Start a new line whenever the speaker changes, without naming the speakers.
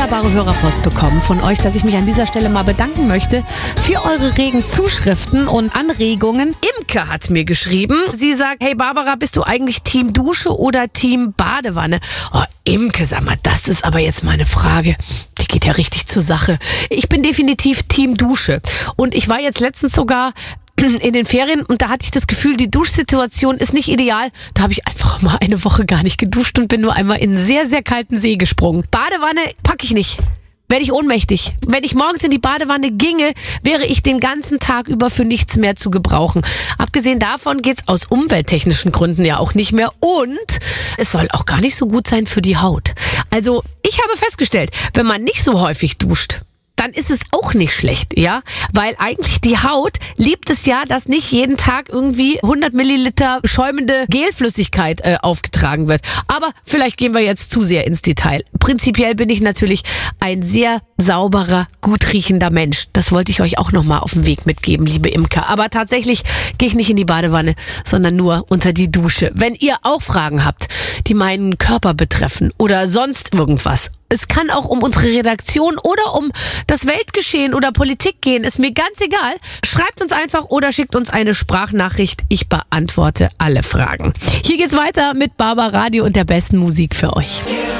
wunderbare Hörerpost bekommen von euch, dass ich mich an dieser Stelle mal bedanken möchte für eure regen Zuschriften und Anregungen. Imke hat mir geschrieben. Sie sagt, hey Barbara, bist du eigentlich Team Dusche oder Team Badewanne? Oh, Imke, sag mal, das ist aber jetzt meine Frage. Die geht ja richtig zur Sache. Ich bin definitiv Team Dusche. Und ich war jetzt letztens sogar in den Ferien und da hatte ich das Gefühl, die Duschsituation ist nicht ideal. Da habe ich einfach mal eine Woche gar nicht geduscht und bin nur einmal in einen sehr, sehr kalten See gesprungen. Badewanne packe ich nicht. Werde ich ohnmächtig. Wenn ich morgens in die Badewanne ginge, wäre ich den ganzen Tag über für nichts mehr zu gebrauchen. Abgesehen davon geht's aus umwelttechnischen Gründen ja auch nicht mehr und es soll auch gar nicht so gut sein für die Haut. Also ich habe festgestellt, wenn man nicht so häufig duscht, dann ist es auch nicht schlecht, ja, weil eigentlich die Haut liebt es ja, dass nicht jeden Tag irgendwie 100 Milliliter schäumende Gelflüssigkeit aufgetragen wird. Aber vielleicht gehen wir jetzt zu sehr ins Detail. Prinzipiell bin ich natürlich ein sehr sauberer, gut riechender Mensch. Das wollte ich euch auch nochmal auf den Weg mitgeben, liebe Imker. Aber tatsächlich gehe ich nicht in die Badewanne, sondern nur unter die Dusche. Wenn ihr auch Fragen habt, die meinen Körper betreffen oder sonst irgendwas, es kann auch um unsere Redaktion oder um das Weltgeschehen oder Politik gehen. Ist mir ganz egal. Schreibt uns einfach oder schickt uns eine Sprachnachricht. Ich beantworte alle Fragen. Hier geht's weiter mit Barbara Radio und der besten Musik für euch.